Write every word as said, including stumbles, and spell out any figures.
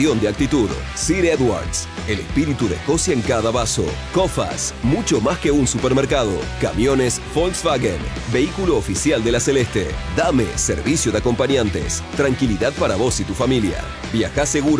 cuestión de actitud. Sir Edwards, el espíritu de Escocia en cada vaso. Cofas, mucho más que un supermercado. Camiones Volkswagen, vehículo oficial de la Celeste. Dame, servicio de acompañantes. Tranquilidad para vos y tu familia. Viajá seguro